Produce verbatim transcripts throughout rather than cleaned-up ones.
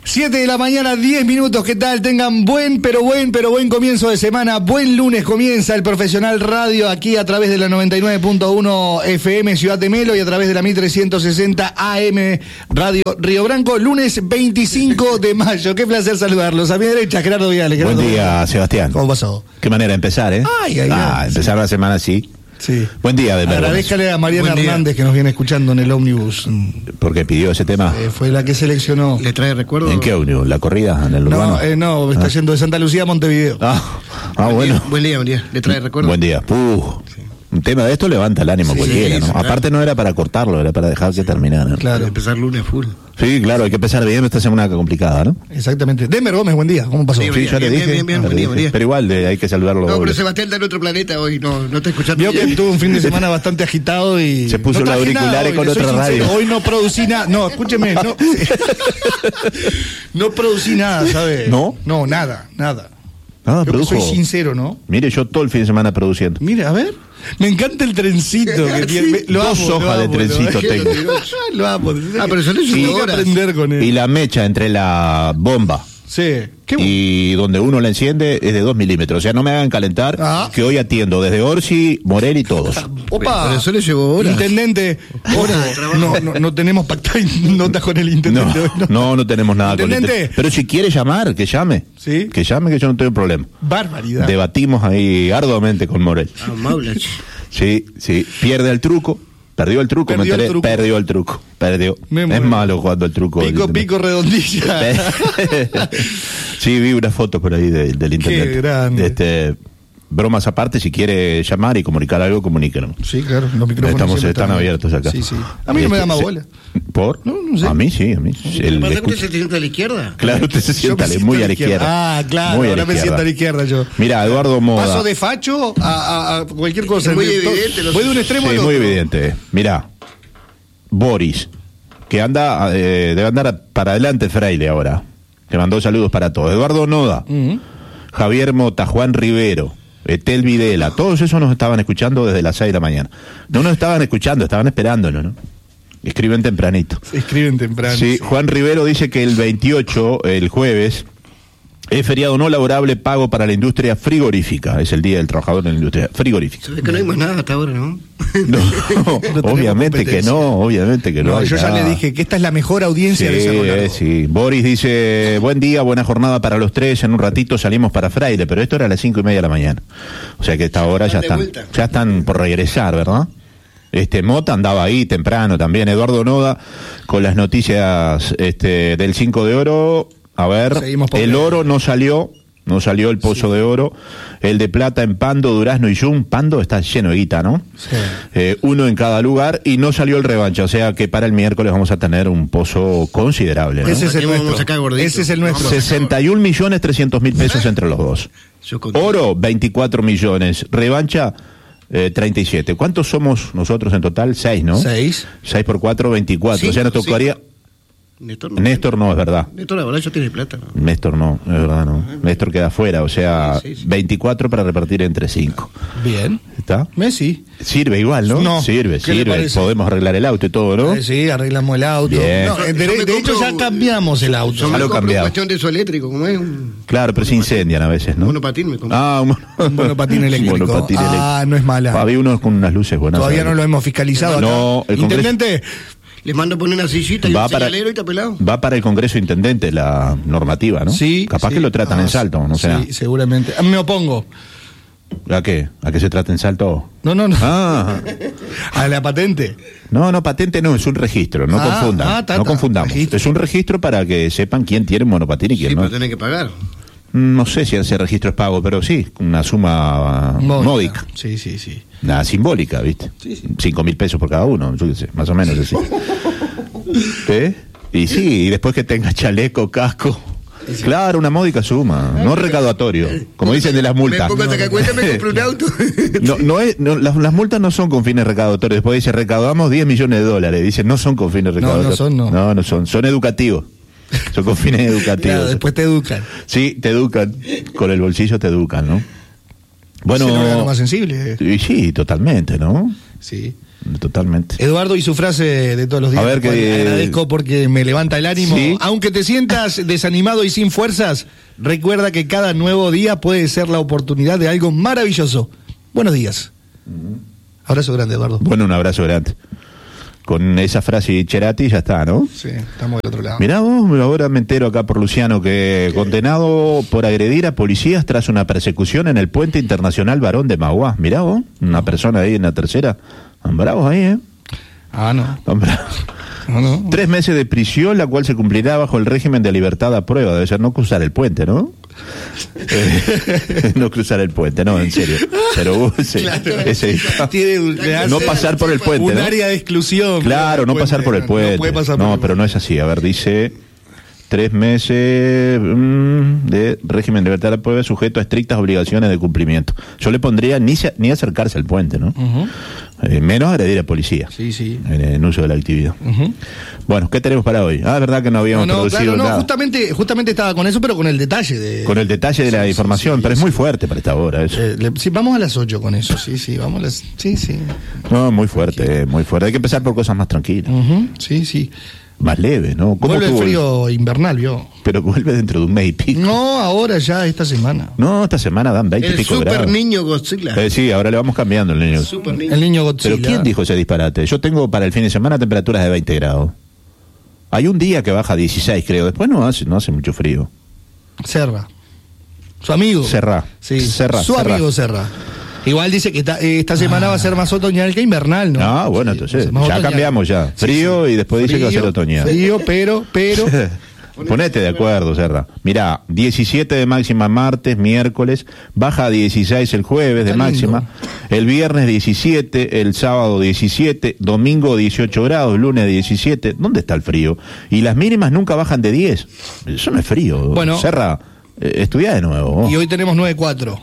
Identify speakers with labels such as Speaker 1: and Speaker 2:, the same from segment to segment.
Speaker 1: siete de la mañana, diez minutos, ¿qué tal? Tengan buen, pero buen, pero buen comienzo de semana. Buen lunes comienza el Profesional Radio aquí a través de la noventa y nueve punto uno F M Ciudad de Melo y a través de la mil trescientos sesenta A M Radio Río Branco. Lunes veinticinco de mayo. Qué placer saludarlos. A mi derecha, Gerardo Viales. Gerardo,
Speaker 2: buen día, Sebastián.
Speaker 1: ¿Cómo pasó?
Speaker 2: Qué manera de empezar, ¿eh?
Speaker 1: Ay, ay,
Speaker 2: ah,
Speaker 1: ay,
Speaker 2: empezar
Speaker 1: sí.
Speaker 2: la semana así.
Speaker 1: Sí.
Speaker 2: Buen día, de verdad.
Speaker 1: Agradezcale a Mariana Hernández que nos viene escuchando en el ómnibus.
Speaker 2: ¿Por qué pidió ese tema?
Speaker 1: Eh, fue la que seleccionó.
Speaker 3: ¿Le trae recuerdo?
Speaker 2: ¿En qué ómnibus? ¿La corrida en el urbano?
Speaker 1: No, eh, no, está
Speaker 2: ah.
Speaker 1: yendo de Santa Lucía a Montevideo.
Speaker 2: Ah, ah
Speaker 3: buen
Speaker 2: bueno.
Speaker 3: Día, buen día, buen día. ¿Le trae recuerdo?
Speaker 2: Buen día. Uh, sí. Un tema de esto levanta el ánimo
Speaker 3: sí,
Speaker 2: cualquiera,
Speaker 3: sí,
Speaker 2: ¿no?
Speaker 3: claro.
Speaker 2: Aparte no era para cortarlo, era para dejar que terminara.
Speaker 1: Claro.
Speaker 3: Empezar lunes full.
Speaker 2: Sí, claro, hay que empezar bien esta semana complicada, ¿no?
Speaker 1: Exactamente. Demer Gómez, buen día. ¿Cómo pasó?
Speaker 3: Sí,
Speaker 2: Sí, ya
Speaker 3: bien,
Speaker 2: le dije.
Speaker 3: bien, bien, bien,
Speaker 2: ya
Speaker 3: buen
Speaker 2: le
Speaker 3: día, buen
Speaker 2: dije.
Speaker 3: día.
Speaker 2: Pero igual de, hay que saludarlo.
Speaker 3: No,
Speaker 2: doble.
Speaker 3: pero Sebastián está en otro planeta hoy, no, no está escuchando.
Speaker 1: Vio que
Speaker 3: bien.
Speaker 1: tuvo un fin de semana bastante agitado y...
Speaker 2: Se puso
Speaker 1: no
Speaker 2: los
Speaker 1: traje nada
Speaker 2: auriculares
Speaker 1: hoy,
Speaker 2: con
Speaker 1: le soy
Speaker 2: otra
Speaker 1: sincero.
Speaker 2: radio.
Speaker 1: Hoy no producí nada. No, escúcheme. No, no producí nada, ¿sabe?
Speaker 2: ¿No?
Speaker 1: No, nada, nada.
Speaker 2: Nada,
Speaker 1: Yo que
Speaker 2: produjo.
Speaker 1: soy sincero, ¿no?
Speaker 2: Mire, yo todo el fin de semana produciendo.
Speaker 1: Mire, a ver. Me encanta el trencito que tiene. Me- Lo
Speaker 2: Dos
Speaker 1: amo,
Speaker 2: hojas
Speaker 1: lo
Speaker 2: de
Speaker 1: amo,
Speaker 2: trencito
Speaker 1: lo amo.
Speaker 2: tengo.
Speaker 1: Lo amo.
Speaker 3: Ah, pero eso no es
Speaker 1: Tengo que
Speaker 3: horas.
Speaker 1: aprender con él.
Speaker 2: Y la mecha entre la bomba
Speaker 1: Sí. Qué bu-
Speaker 2: y donde uno la enciende es de dos milímetros. O sea, no me hagan calentar,
Speaker 1: Ah.
Speaker 2: que hoy atiendo desde Orsi, Morel y todos.
Speaker 1: Opa.
Speaker 3: Pero eso le llevó horas.
Speaker 1: Intendente.
Speaker 3: Horas de trabajo.
Speaker 1: No, no, no tenemos pactado notas con el
Speaker 2: No,
Speaker 1: intendente. hoy,
Speaker 2: no, no tenemos nada con
Speaker 1: Intendente.
Speaker 2: el Pero si quiere llamar, que llame.
Speaker 1: Sí.
Speaker 2: Que llame, que yo no tengo problema.
Speaker 1: Barbaridad.
Speaker 2: Debatimos ahí arduamente con Morel.
Speaker 3: Ah, Maulach.
Speaker 2: Sí, sí. Pierde el truco. Perdió el truco,
Speaker 1: Perdió
Speaker 2: me
Speaker 1: el
Speaker 2: enteré.
Speaker 1: truco.
Speaker 2: Perdió el truco. Perdió.
Speaker 1: Me
Speaker 2: Es
Speaker 1: muero.
Speaker 2: malo jugando el truco.
Speaker 1: Pico,
Speaker 2: el-
Speaker 1: pico, redondilla.
Speaker 2: Sí, vi una foto por ahí de- del intendente.
Speaker 1: grande.
Speaker 2: Este, bromas aparte, si quiere llamar y comunicar algo, comuníquenos.
Speaker 1: Sí, claro, los micrófonos
Speaker 2: Estamos,
Speaker 1: siempre
Speaker 2: están abiertos acá.
Speaker 1: Sí, sí. A mí no me da más
Speaker 2: Este,
Speaker 1: bola.
Speaker 2: ¿Por?
Speaker 1: No, no sé.
Speaker 2: A mí sí, a mí. El-
Speaker 3: ¿Para qué
Speaker 2: escucha-
Speaker 3: usted se sienta a la izquierda?
Speaker 2: Claro, usted se
Speaker 1: Yo
Speaker 2: sienta
Speaker 1: me siento
Speaker 2: muy a la izquierda.
Speaker 1: Ah, claro,
Speaker 2: Muy a
Speaker 1: ahora
Speaker 2: la
Speaker 1: me
Speaker 2: izquierda.
Speaker 1: siento a la izquierda yo.
Speaker 2: Mira, Eduardo Moda.
Speaker 1: Paso de facho a, a- a cualquier cosa.
Speaker 3: Es muy
Speaker 1: De-
Speaker 3: evidente, lo
Speaker 1: Voy de un
Speaker 3: sé.
Speaker 1: extremo
Speaker 2: Sí,
Speaker 1: al
Speaker 2: muy
Speaker 1: otro.
Speaker 2: evidente. Mira, Boris, que anda, eh, debe andar para adelante Freire ahora. Te mandó saludos para todos. Eduardo Noda,
Speaker 1: Ujú.
Speaker 2: Javier Mota, Juan Rivero, Etel Videla, todos esos nos estaban escuchando desde las seis de la mañana. No nos estaban escuchando, estaban esperándonos, ¿no? Escriben tempranito.
Speaker 1: Se escriben temprano.
Speaker 2: Sí,
Speaker 1: sí.
Speaker 2: Juan Rivero dice que el veintiocho, el jueves, es feriado no laborable pago para la industria frigorífica. Es el Día del Trabajador en la Industria Frigorífica.
Speaker 3: Se ve que no hay más nada hasta ahora, ¿no?
Speaker 2: No,
Speaker 1: tenemos
Speaker 2: obviamente que
Speaker 1: competencia.
Speaker 2: no, obviamente que no.
Speaker 1: No,
Speaker 2: hay
Speaker 1: yo ya
Speaker 2: nada.
Speaker 1: le dije que esta es la mejor audiencia de Cerro
Speaker 2: Sí,
Speaker 1: Largo.
Speaker 2: eh, sí. Boris dice, buen día, buena jornada para los tres, en un ratito salimos para Fraile, pero esto era a las cinco y media de la mañana. O sea que a esta hora ya
Speaker 3: de
Speaker 2: están,
Speaker 3: vuelta.
Speaker 2: ya están por regresar, ¿verdad? Este Mota andaba ahí temprano también, Eduardo Noda, con las noticias este, del cinco de oro. A ver,
Speaker 1: Seguimos por
Speaker 2: el
Speaker 1: ver.
Speaker 2: oro no salió, no salió el pozo de oro, el de plata en Pando, Durazno y Yum. Pando está lleno de guita, ¿no?
Speaker 1: Sí.
Speaker 2: Eh, uno en cada lugar y no salió el revancha, o sea que para el miércoles vamos a tener un pozo considerable, ¿no?
Speaker 1: Ese es el
Speaker 3: Vamos
Speaker 1: nuestro.
Speaker 3: acá, gordito.
Speaker 1: Ese es el nuestro.
Speaker 3: Vamos.
Speaker 2: sesenta y un millones trescientos mil pesos entre los dos.
Speaker 3: Yo con-
Speaker 2: Oro, veinticuatro millones. Revancha, eh, treinta y siete. ¿Cuántos somos nosotros en total? seis, ¿no?
Speaker 1: Seis.
Speaker 2: seis por cuatro, veinticuatro.
Speaker 3: Cinco,
Speaker 2: o sea, nos tocaría...
Speaker 3: cinco. Néstor no.
Speaker 2: Néstor no, es verdad.
Speaker 3: Néstor ahora ya tiene plata, ¿no?
Speaker 2: Néstor no, es verdad, no. Néstor queda fuera, o sea,
Speaker 3: Sí, sí, sí.
Speaker 2: veinticuatro para repartir entre cinco.
Speaker 1: Bien.
Speaker 2: ¿Está?
Speaker 1: Messi.
Speaker 2: Sirve igual, ¿no?
Speaker 1: No.
Speaker 2: Sirve,
Speaker 1: ¿Qué le
Speaker 2: sirve.
Speaker 1: parece?
Speaker 2: Podemos arreglar el auto y todo, ¿no?
Speaker 1: Eh, sí, arreglamos el auto.
Speaker 2: Bien.
Speaker 1: No, eh, de,
Speaker 3: Yo me
Speaker 1: de hecho,
Speaker 3: compro-
Speaker 1: ya cambiamos el auto.
Speaker 3: Yo
Speaker 2: Ya
Speaker 3: me
Speaker 2: lo
Speaker 3: compro
Speaker 2: cambiado.
Speaker 3: cuestión de eso eléctrico, como es un
Speaker 2: Claro, pero se incendian a veces, ¿no?
Speaker 3: monopatín, me compro.
Speaker 2: Ah, un,
Speaker 1: Un monopatín eléctrico.
Speaker 2: Un monopatín
Speaker 1: Ah,
Speaker 2: eléctrico.
Speaker 1: no es mala.
Speaker 2: Había unos con unas luces buenas.
Speaker 1: Todavía no
Speaker 2: ¿sabes?
Speaker 1: lo hemos fiscalizado.
Speaker 2: No,
Speaker 1: acá.
Speaker 2: el Congreso-
Speaker 1: Intendente,
Speaker 3: Les mando a poner una sillita y
Speaker 2: Va
Speaker 3: un
Speaker 2: para-
Speaker 3: señalero y está pelado.
Speaker 2: Va para el Congreso Intendente la normativa, ¿no?
Speaker 1: sí.
Speaker 2: Capaz
Speaker 1: sí.
Speaker 2: que lo tratan
Speaker 1: Ah,
Speaker 2: en Salto, no sé.
Speaker 1: Sí, seguramente. Ah, me opongo.
Speaker 2: ¿A qué? ¿A que se trate en Salto?
Speaker 1: No, no, no.
Speaker 2: Ah,
Speaker 1: A la patente.
Speaker 2: no, no, patente no, es un registro, no
Speaker 1: Ah,
Speaker 2: confundan.
Speaker 1: ah, ta,
Speaker 2: no
Speaker 1: ta,
Speaker 2: confundamos.
Speaker 1: registro.
Speaker 2: Es un registro para que sepan quién tiene un monopatín y
Speaker 3: Sí,
Speaker 2: quién
Speaker 3: pero
Speaker 2: no.
Speaker 3: tenés que pagar.
Speaker 2: No sé si ese registro es pago, pero sí, una suma
Speaker 1: Módica.
Speaker 2: módica.
Speaker 1: Sí, sí, sí.
Speaker 2: Nada, simbólica, ¿viste?
Speaker 1: Sí, sí.
Speaker 2: Cinco mil pesos por cada uno, yo qué sé, más o menos así. ¿Eh? Y sí, y después que tenga chaleco, casco. Claro, una módica suma, no recaudatorio, como dicen de las multas.
Speaker 3: Me pongo hasta que cuenta, me compro un auto.
Speaker 2: No, no es, no, las, las multas no son con fines recaudatorios. Después dice, recaudamos diez millones de dólares. Dice, no son con fines
Speaker 1: No, no
Speaker 2: recaudatorios.
Speaker 1: son, no.
Speaker 2: No, no son. Son educativos. Son con fines educativos.
Speaker 1: Claro, después te educan.
Speaker 2: Sí, te educan. Con el bolsillo te educan, ¿no? Bueno.
Speaker 1: Es el órgano más sensible.
Speaker 2: Y sí, totalmente, ¿no?
Speaker 1: Sí.
Speaker 2: Totalmente.
Speaker 1: Eduardo y su frase de todos los días.
Speaker 2: A ver, que
Speaker 1: agradezco porque me levanta el ánimo.
Speaker 2: ¿Sí?
Speaker 1: Aunque te sientas desanimado y sin fuerzas, recuerda que cada nuevo día puede ser la oportunidad de algo maravilloso. Buenos días. Abrazo grande, Eduardo.
Speaker 2: Bueno, un abrazo grande. Con esa frase de Cerati ya está, ¿no?
Speaker 1: Sí, estamos del otro lado.
Speaker 2: Mirá vos, ahora me entero acá por Luciano que condenado por agredir a policías tras una persecución en el Puente Internacional Barón de Mauá. Mirá vos, una persona ahí en la tercera. Están bravos ahí, ¿eh?
Speaker 1: Ah, no.
Speaker 2: Están bravos.
Speaker 1: No, no.
Speaker 2: Tres meses de prisión, la cual se cumplirá bajo el régimen de libertad a prueba. Debe ser no cruzar el puente, ¿no? Eh, no cruzar el puente, no, en serio. Pero ese,
Speaker 1: Claro.
Speaker 2: ese-
Speaker 1: Tiene un- le hace
Speaker 2: no pasar por el puente,
Speaker 1: un
Speaker 2: ¿no?
Speaker 1: área de exclusión.
Speaker 2: Claro, no
Speaker 1: Puente,
Speaker 2: pasar por el
Speaker 1: no,
Speaker 2: puente.
Speaker 1: No, puede pasar por
Speaker 2: No,
Speaker 1: el
Speaker 2: pero no
Speaker 1: puente.
Speaker 2: es así. A ver, dice tres meses mm, de régimen de libertad de la prueba sujeto a estrictas obligaciones de cumplimiento. Yo le pondría ni, se- ni acercarse al puente, ¿no?
Speaker 1: Ujú.
Speaker 2: Eh, menos agredir a policía.
Speaker 1: Sí, sí.
Speaker 2: En el uso de la actividad.
Speaker 1: Ujú.
Speaker 2: Bueno, ¿qué tenemos para hoy? Ah, es verdad que no habíamos
Speaker 1: No, no,
Speaker 2: producido
Speaker 1: claro, no,
Speaker 2: nada.
Speaker 1: justamente, justamente estaba con eso, pero con el detalle de...
Speaker 2: Con el detalle de la
Speaker 1: Sí,
Speaker 2: información,
Speaker 1: sí, sí,
Speaker 2: pero es
Speaker 1: sí.
Speaker 2: muy fuerte para esta hora eso.
Speaker 1: Eh, le- sí, vamos a las ocho con eso, sí, sí, vamos a las... Sí, sí.
Speaker 2: No, muy fuerte, eh, muy fuerte. Hay que empezar por cosas más tranquilas,
Speaker 1: Ujú, sí, sí.
Speaker 2: más leves, ¿no? ¿Cómo
Speaker 1: Vuelve el
Speaker 2: estuvo el-
Speaker 1: frío invernal, ¿vio?
Speaker 2: Pero vuelve dentro de un mes y pico.
Speaker 1: No, ahora ya, esta semana.
Speaker 2: No, esta semana dan veinte y
Speaker 3: El
Speaker 2: pico
Speaker 3: super
Speaker 2: grados.
Speaker 3: niño Godzilla.
Speaker 2: Eh, sí, ahora le vamos cambiando el niño.
Speaker 3: Super niño.
Speaker 1: El niño Godzilla.
Speaker 2: Pero ¿quién dijo ese disparate? Yo tengo para el fin de semana temperaturas de veinte grados. Hay un día que baja a dieciséis, creo. Después no hace, no hace mucho frío.
Speaker 1: Serra. Su amigo.
Speaker 2: Serra.
Speaker 1: Sí,
Speaker 2: Serra,
Speaker 1: su
Speaker 2: Serra.
Speaker 1: amigo Serra. Igual dice que esta, eh, esta semana va a ser más otoñal que invernal, ¿no?
Speaker 2: Ah, bueno,
Speaker 1: Sí,
Speaker 2: entonces,
Speaker 1: más
Speaker 2: ya
Speaker 1: otoñal.
Speaker 2: cambiamos ya.
Speaker 1: Sí,
Speaker 2: Frío
Speaker 1: sí.
Speaker 2: y después dice que va a ser
Speaker 1: Frío,
Speaker 2: otoñal.
Speaker 1: Frío, pero, pero...
Speaker 2: Ponete de acuerdo, Serra. Mirá, diecisiete de máxima martes, miércoles, baja a dieciséis el jueves de
Speaker 1: Está lindo.
Speaker 2: máxima, el viernes diecisiete, el sábado diecisiete, domingo dieciocho grados, lunes diecisiete. ¿Dónde está el frío? Y las mínimas nunca bajan de diez. Eso no es frío.
Speaker 1: Bueno.
Speaker 2: Serra, eh, estudiá de nuevo.
Speaker 1: Y hoy tenemos nueve cuatro.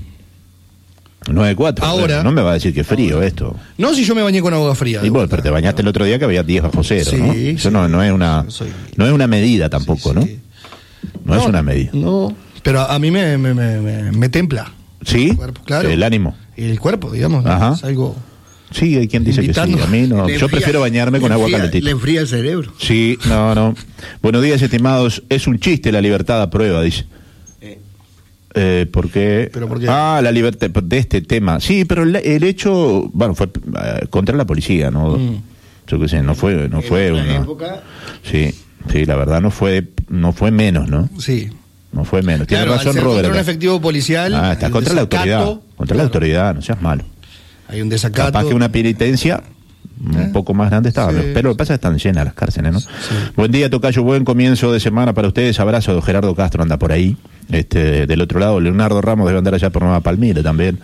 Speaker 2: nueve cuatro.
Speaker 1: Ahora-
Speaker 2: No me va a decir que es frío esto.
Speaker 1: No si yo me bañé con agua fría.
Speaker 2: Y
Speaker 1: de
Speaker 2: bueno,
Speaker 1: vuelta.
Speaker 2: pero te bañaste el otro día que había diez bajo cero,
Speaker 1: Sí,
Speaker 2: ¿no?
Speaker 1: sí.
Speaker 2: Eso no, no es una
Speaker 1: Soy-
Speaker 2: no es una medida tampoco,
Speaker 1: Sí,
Speaker 2: ¿no?
Speaker 1: sí.
Speaker 2: No, es una medida.
Speaker 1: No, pero a mí me, me, me, me- me templa
Speaker 2: ¿Sí?
Speaker 1: el cuerpo, claro.
Speaker 2: El ánimo.
Speaker 1: el cuerpo, digamos. ¿no?
Speaker 2: Ajá.
Speaker 1: Es algo...
Speaker 2: Sí, hay quien dice
Speaker 1: Invitando.
Speaker 2: que sí. A mí no.
Speaker 3: Le
Speaker 2: Yo
Speaker 3: enfría-
Speaker 2: prefiero bañarme con
Speaker 3: le
Speaker 2: agua
Speaker 3: enfría-
Speaker 2: calentita.
Speaker 3: Le enfría el cerebro.
Speaker 2: Sí, no, no. Buenos días, estimados. Es un chiste la libertad a prueba, dice.
Speaker 3: Eh.
Speaker 2: Eh, ¿Por qué?
Speaker 1: ¿Pero por qué?
Speaker 2: Ah, la libertad de este tema. Sí, pero el, el hecho, bueno, fue eh, contra la policía, ¿no?
Speaker 1: Mm.
Speaker 2: Yo qué sé, no fue, no fue
Speaker 3: En otra
Speaker 2: una.
Speaker 3: época,
Speaker 2: Sí, sí, la verdad no fue, no fue menos, ¿no?
Speaker 1: Sí.
Speaker 2: No fue menos. Tiene
Speaker 1: Claro, al
Speaker 2: razón
Speaker 1: ser
Speaker 2: Robert.
Speaker 1: contra un
Speaker 2: acá.
Speaker 1: efectivo policial.
Speaker 2: Ah, está
Speaker 1: hay un
Speaker 2: contra la
Speaker 1: desacato,
Speaker 2: autoridad. Contra la
Speaker 1: claro,
Speaker 2: autoridad, no seas malo.
Speaker 1: Hay un desacato.
Speaker 2: Capaz que una penitencia un
Speaker 1: ¿Eh?
Speaker 2: poco más grande estaba,
Speaker 1: Sí.
Speaker 2: pero lo que pasa es que están llenas las cárceles, ¿no? Buen día, tocayo, buen comienzo de semana para ustedes. Abrazo de Gerardo Castro, anda por ahí. Este, del otro lado, Leonardo Ramos debe andar allá por Nueva Palmira también,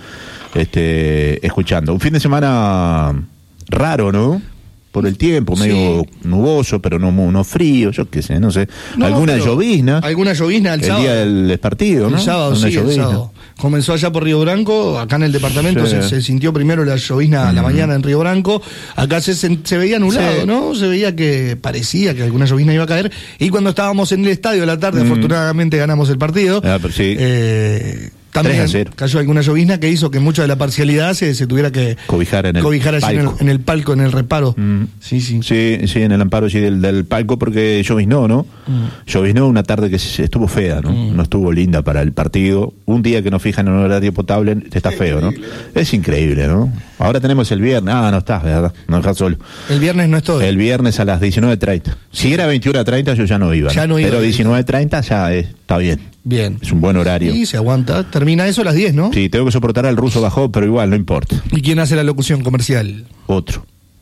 Speaker 2: este, escuchando. Un fin de semana raro, ¿no? Por el tiempo, medio
Speaker 1: Sí.
Speaker 2: nuboso, pero no, mu- no frío, yo qué sé, no sé.
Speaker 1: No,
Speaker 2: Alguna
Speaker 1: pero
Speaker 2: llovizna.
Speaker 1: Alguna llovizna el,
Speaker 2: El
Speaker 1: sábado.
Speaker 2: día del partido, ¿no?
Speaker 1: El sábado,
Speaker 2: Una
Speaker 1: sí, el
Speaker 2: llovizna.
Speaker 1: sábado. Comenzó allá por Río Branco, acá en el departamento
Speaker 2: Sí.
Speaker 1: se, se sintió primero la llovizna a la mañana en Río Branco, acá se, se, se veía nublado,
Speaker 2: Sí.
Speaker 1: ¿no? Se veía que parecía que alguna llovizna iba a caer, y cuando estábamos en el estadio a la tarde,
Speaker 2: Mm.
Speaker 1: afortunadamente ganamos el partido,
Speaker 2: Ah, pero sí.
Speaker 1: eh, también
Speaker 2: tres a cero.
Speaker 1: cayó alguna llovizna que hizo que mucha de la parcialidad se, se tuviera que
Speaker 2: Cobijar en el
Speaker 1: cobijar allí en el,
Speaker 2: palco.
Speaker 1: en el palco, en el reparo.
Speaker 2: Mm.
Speaker 1: Sí, sí.
Speaker 2: Sí, sí, en el amparo sí, del, del palco, porque lloviznó, ¿no?
Speaker 1: Mm.
Speaker 2: Lloviznó una tarde que se- estuvo fea, ¿no? No estuvo linda para el partido. Un día que no fijan en un horario potable está feo, ¿no? Es increíble, ¿no? Ahora tenemos el viernes. Ah, no estás, ¿verdad? No estás solo.
Speaker 1: El viernes no estoy.
Speaker 2: El viernes a las diecinueve treinta. Si era veintiuno treinta yo ya no iba.
Speaker 1: Ya no iba.
Speaker 2: Pero diecinueve treinta ya eh, está bien.
Speaker 1: Bien.
Speaker 2: Es un buen horario.
Speaker 1: Sí, se aguanta. Termina eso a las diez, ¿no?
Speaker 2: Sí, tengo que soportar al ruso bajó, pero igual, no importa.
Speaker 1: ¿Y quién hace la locución comercial?
Speaker 2: Otro.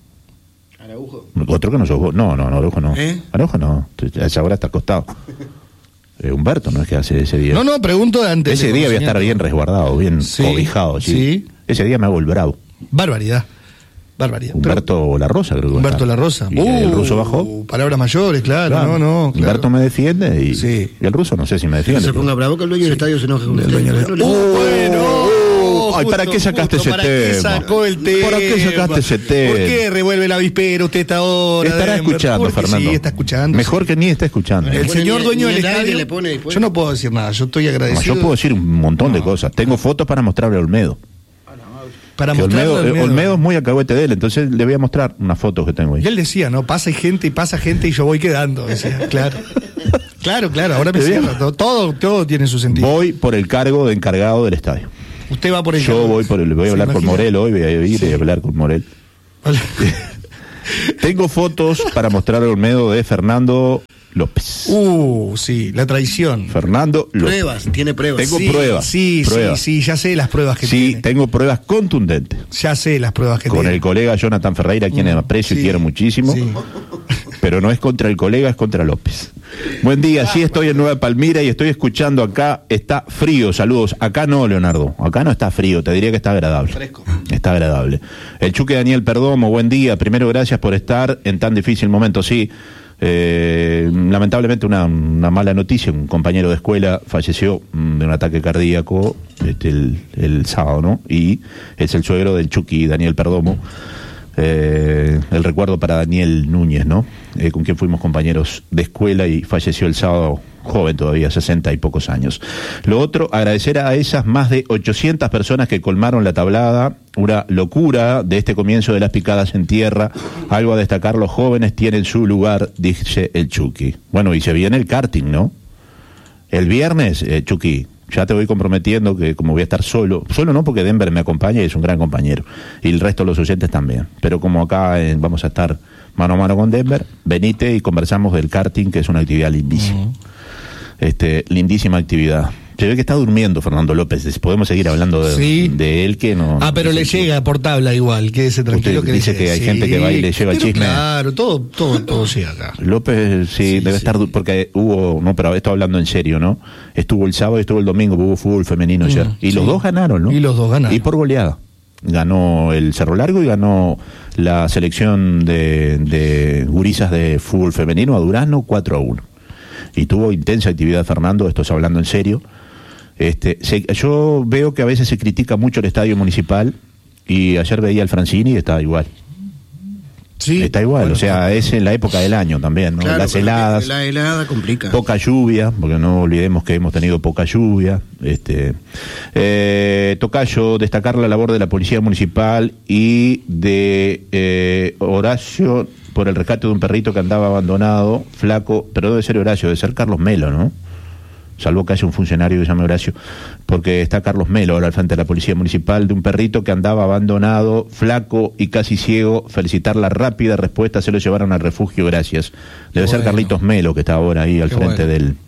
Speaker 3: Araujo.
Speaker 2: Otro que no sos vos. No, no, no, Araujo no.
Speaker 3: ¿Eh?
Speaker 2: Araujo no. A esa hora está acostado. Eh, Humberto no es que hace ese día.
Speaker 1: No, no, pregunto de antes.
Speaker 2: Ese
Speaker 1: de
Speaker 2: día voy a estar bien
Speaker 1: conocimiento.
Speaker 2: resguardado, bien
Speaker 1: Sí,
Speaker 2: cobijado. Sí.
Speaker 1: sí.
Speaker 2: Ese día me hago el bravo.
Speaker 1: Barbaridad. Barbaridad.
Speaker 2: Humberto La Rosa, creo que va a
Speaker 1: Humberto
Speaker 2: estar.
Speaker 1: La Rosa.
Speaker 2: Y el
Speaker 1: Uh,
Speaker 2: ruso bajó.
Speaker 1: Palabras mayores, claro.
Speaker 2: Claro.
Speaker 1: No, no. Claro.
Speaker 2: Humberto me defiende y,
Speaker 1: Sí.
Speaker 2: y el ruso no sé si me
Speaker 3: No
Speaker 2: defiende.
Speaker 3: se
Speaker 2: pero-
Speaker 3: ponga bravo que el dueño del estadio se enoje con
Speaker 1: El
Speaker 3: usted.
Speaker 1: dueño del-
Speaker 3: No le-
Speaker 1: Uh, bueno.
Speaker 2: Ay, ¿para
Speaker 1: Justo,
Speaker 2: qué sacaste
Speaker 1: justo,
Speaker 2: ese
Speaker 1: ¿para qué
Speaker 2: tema?
Speaker 1: sacó el tema?
Speaker 2: ¿Para qué sacaste ese tema?
Speaker 1: ¿Por qué revuelve la avispera usted esta hora?
Speaker 2: Estará
Speaker 1: Denver?
Speaker 2: escuchando,
Speaker 1: Porque
Speaker 2: Fernando.
Speaker 1: Sí, está escuchando.
Speaker 2: Mejor que ni está escuchando.
Speaker 1: El
Speaker 3: pone
Speaker 1: señor
Speaker 3: ni-
Speaker 1: dueño
Speaker 3: ni
Speaker 1: del
Speaker 3: el aire
Speaker 1: estadio.
Speaker 3: le pone después.
Speaker 1: Yo no puedo decir nada. Yo estoy
Speaker 2: No,
Speaker 1: agradecido.
Speaker 2: yo puedo decir un montón de cosas. Tengo fotos para mostrarle a Olmedo.
Speaker 1: Para
Speaker 2: que
Speaker 1: mostrarle
Speaker 2: Olmedo,
Speaker 1: a Olmedo.
Speaker 2: Olmedo es muy alcahuete de él, entonces le voy a mostrar unas fotos que tengo ahí.
Speaker 1: Y él decía, ¿no? Pasa gente y pasa gente y yo voy quedando. Decía, claro. Claro, claro, ahora me cierra. Todo, todo, todo tiene su sentido.
Speaker 2: Voy por el cargo de encargado del estadio.
Speaker 1: Usted va por el
Speaker 2: Yo voy por el, voy a hablar con Morel hoy, voy a ir
Speaker 1: Sí.
Speaker 2: y a hablar con Morel. Tengo fotos para mostrar a Olmedo de Fernando López.
Speaker 1: Uh, sí, la traición.
Speaker 2: Fernando López.
Speaker 3: Pruebas, tiene pruebas.
Speaker 2: Tengo
Speaker 1: Sí,
Speaker 2: pruebas.
Speaker 1: Sí,
Speaker 2: pruebas.
Speaker 1: sí, sí, ya sé las pruebas que
Speaker 2: Sí,
Speaker 1: tiene.
Speaker 2: tengo pruebas contundentes.
Speaker 1: Ya sé las pruebas que
Speaker 2: Con
Speaker 1: tiene.
Speaker 2: el colega Jonathan Ferreira, a quien
Speaker 1: Mm,
Speaker 2: aprecio
Speaker 1: sí,
Speaker 2: y quiero muchísimo.
Speaker 1: sí.
Speaker 2: Pero no es contra el colega, es contra López. Buen día, sí estoy en Nueva Palmira y estoy escuchando acá. Está frío, saludos. Acá no, Leonardo. Acá no está frío, te diría que está agradable.
Speaker 3: Fresco.
Speaker 2: Está agradable. El Chuque Daniel Perdomo, buen día. Primero, gracias por estar en tan difícil momento. Sí, eh, lamentablemente una, una mala noticia. Un compañero de escuela falleció mm, de un ataque cardíaco este, el, el sábado, ¿no? Y es el suegro del Chucky, Daniel Perdomo. Eh, el recuerdo para Daniel Núñez, ¿no? Eh, con quien fuimos compañeros de escuela y falleció el sábado, joven todavía, sesenta y pocos años. Lo otro, agradecer a esas más de ochocientas personas que colmaron la tablada, una locura de este comienzo de las picadas en tierra, algo a destacar, los jóvenes tienen su lugar, dice el Chucky. Bueno, y se viene el karting, ¿no? El viernes, eh, Chucky, ya te voy comprometiendo que como voy a estar solo, solo no porque Denver me acompaña y es un gran compañero, y el resto de los oyentes también, pero como acá eh, vamos a estar mano a mano con Denver, venite y conversamos del karting, que es una actividad lindísima. Uh-huh. Este, lindísima actividad. Se ve que está durmiendo Fernando López, podemos seguir hablando de,
Speaker 1: sí.
Speaker 2: de él que no...
Speaker 1: Ah, pero
Speaker 2: no
Speaker 1: le
Speaker 2: sé
Speaker 1: llega por tabla igual, quédese tranquilo.
Speaker 2: Usted
Speaker 1: que
Speaker 2: dice
Speaker 1: le
Speaker 2: que hay
Speaker 1: sí,
Speaker 2: gente que va y le lleva
Speaker 1: pero
Speaker 2: chisme.
Speaker 1: Claro, todo, todo, todo llega acá.
Speaker 2: López sí, sí debe sí. estar, porque hubo, no, pero estoy hablando en serio, ¿no? Estuvo el sábado y estuvo el domingo, hubo fútbol femenino ayer. Mm, y sí. los dos ganaron, ¿no?
Speaker 1: Y los dos ganaron.
Speaker 2: Y por goleada. Ganó el Cerro Largo y ganó la selección de, de gurisas de fútbol femenino a Durazno cuatro a uno. Y tuvo intensa actividad Fernando, esto es hablando en serio. Este, se, yo veo que a veces se critica mucho el estadio municipal y ayer veía al Francini y está igual. Sí, está igual, bueno, o sea, es en la época del año también, ¿no?
Speaker 3: Claro,
Speaker 2: las heladas,
Speaker 3: la helada complica.
Speaker 2: Poca lluvia, porque no olvidemos que hemos tenido poca lluvia. Este, eh, Tocayo, destacar la labor de la Policía Municipal y de eh, Horacio por el rescate de un perrito que andaba abandonado, flaco, pero debe ser Horacio, debe ser Carlos Melo, ¿no? Salvo que haya un funcionario que se llame Horacio, porque está Carlos Melo ahora al frente de la Policía Municipal, de un perrito que andaba abandonado, flaco y casi ciego. Felicitar la rápida respuesta, se lo llevaron al refugio, gracias. Debe Qué ser bueno. Carlitos Melo, que está ahora ahí al Qué frente bueno. del,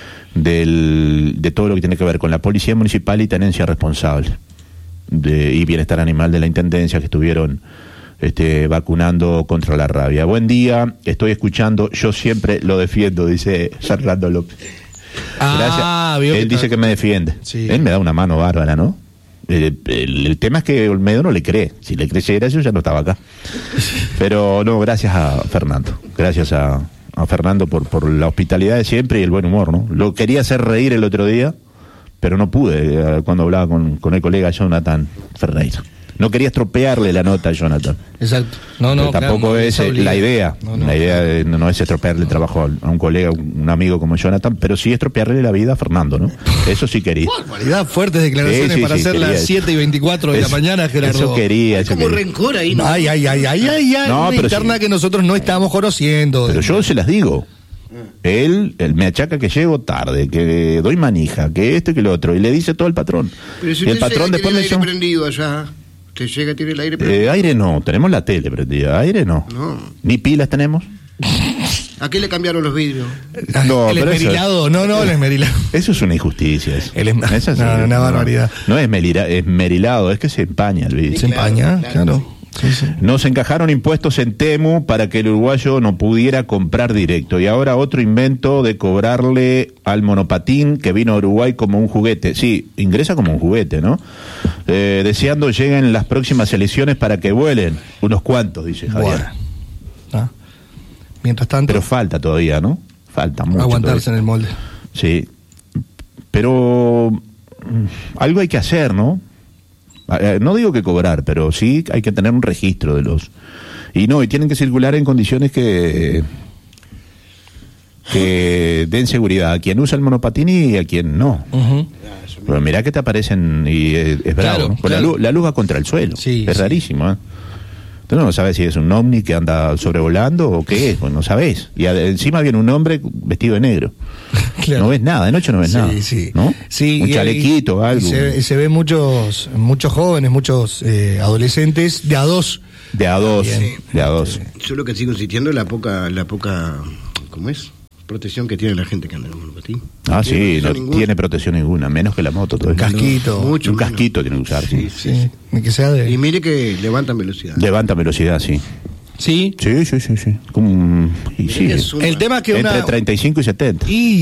Speaker 2: del de todo lo que tiene que ver con la Policía Municipal y tenencia responsable de, y bienestar animal de la Intendencia, que estuvieron este, vacunando contra la rabia. Buen día, estoy escuchando, yo siempre lo defiendo, dice Fernando López.
Speaker 1: Ah,
Speaker 2: Gracias. Él dice está... que me defiende. Sí. Él me da una mano bárbara, ¿no? El, el, el tema es que Olmedo no le cree. Si le creyera, yo ya no estaba acá. Pero no, gracias a Fernando. Gracias a, a Fernando por, por la hospitalidad de siempre y el buen humor, ¿no? Lo quería hacer reír el otro día, pero no pude cuando hablaba con, con el colega Jonathan Ferreira. No quería estropearle la nota a Jonathan.
Speaker 1: Exacto. No, no,
Speaker 2: pero tampoco
Speaker 1: claro,
Speaker 2: es la idea. No, no, la idea de, no es estropearle el trabajo a un colega, un amigo como Jonathan, pero sí estropearle la vida a Fernando, ¿no? Eso sí quería.
Speaker 1: Barbaridad, fuertes declaraciones sí, sí, para sí, hacer las siete y veinticuatro de es, la mañana, Gerardo.
Speaker 2: Eso quería.
Speaker 3: Hay
Speaker 2: eso
Speaker 3: como
Speaker 2: quería.
Speaker 3: rencor ahí, ¿no?
Speaker 1: Ay, ay, ay, ay, ay, ay.
Speaker 2: No,
Speaker 1: una
Speaker 2: pero
Speaker 1: interna
Speaker 2: sí.
Speaker 1: que nosotros no estamos conociendo.
Speaker 2: Pero yo se las digo. Él, él me achaca que llego tarde, que doy manija, que esto y que lo otro, y le dice todo el patrón.
Speaker 3: Pero si
Speaker 2: y el patrón después me
Speaker 3: dice prendido allá. ¿Te llega a tirar el aire
Speaker 2: prendido? Eh, aire no, tenemos la tele prendida, aire no.
Speaker 3: No.
Speaker 2: Ni pilas tenemos.
Speaker 3: ¿A qué le cambiaron los vidrios?
Speaker 1: No, el esmerilado, es, no, no, el esmerilado.
Speaker 2: Eso es una injusticia. Eso.
Speaker 1: El es, eso
Speaker 2: es,
Speaker 1: no, una no, barbaridad.
Speaker 2: No es esmerilado, es que se empaña el vidrio.
Speaker 1: Se empaña, claro. claro. Sí, sí.
Speaker 2: Nos encajaron impuestos en Temu para que el uruguayo no pudiera comprar directo. Y ahora otro invento de cobrarle al monopatín que vino a Uruguay como un juguete. Sí, ingresa como un juguete, ¿no? Eh, deseando lleguen las próximas elecciones para que vuelen. Unos cuantos, dice Javier. Bueno.
Speaker 1: Ah. Mientras tanto...
Speaker 2: Pero falta todavía, ¿no? Falta mucho.
Speaker 1: Aguantarse todavía en el molde.
Speaker 2: Sí. Pero algo hay que hacer, ¿no? No digo que cobrar, pero sí hay que tener un registro de los... Y no, y tienen que circular en condiciones que que den seguridad a quien usa el monopatín y a quien no.
Speaker 1: Uh-huh.
Speaker 2: Pero mirá que te aparecen y es, es bravo,
Speaker 1: Claro,
Speaker 2: ¿no? Pues
Speaker 1: claro.
Speaker 2: la, luz, la luz va contra el suelo.
Speaker 1: Sí,
Speaker 2: es
Speaker 1: sí.
Speaker 2: rarísimo, ¿eh? Tú no sabes si es un ovni que anda sobrevolando o qué es, pues no sabés. Y a- encima viene un hombre vestido de negro.
Speaker 1: Claro.
Speaker 2: No ves nada, de noche no ves
Speaker 1: Sí,
Speaker 2: nada.
Speaker 1: sí.
Speaker 2: ¿No?
Speaker 1: Sí,
Speaker 2: un
Speaker 1: y-
Speaker 2: chalequito,
Speaker 1: y
Speaker 2: algo.
Speaker 1: Se, se ven muchos, muchos jóvenes, muchos eh, adolescentes de a dos.
Speaker 2: De a dos,
Speaker 1: Bien.
Speaker 2: de a dos.
Speaker 3: Yo lo que sigo insistiendo es la poca, la poca, ¿cómo es? Protección que tiene la gente que anda en el monopatín.
Speaker 2: Ah,
Speaker 3: No
Speaker 2: sí,
Speaker 3: tiene
Speaker 2: no
Speaker 3: protección ninguna.
Speaker 2: tiene protección ninguna, menos que la moto. Todo eso.
Speaker 1: Casquito.
Speaker 3: Mucho
Speaker 2: un
Speaker 3: menos.
Speaker 2: casquito tiene que usar, sí.
Speaker 3: Sí, sí,
Speaker 1: Sí,
Speaker 3: sí.
Speaker 1: que sea de.
Speaker 3: Y mire que levantan velocidad.
Speaker 2: Levanta velocidad, sí.
Speaker 1: Sí.
Speaker 2: Sí, sí, sí, sí. Como un- y
Speaker 3: Mire
Speaker 2: sí,
Speaker 3: que es una-
Speaker 1: El tema es que
Speaker 2: entre
Speaker 1: una.
Speaker 2: treinta y cinco y setenta.
Speaker 1: Y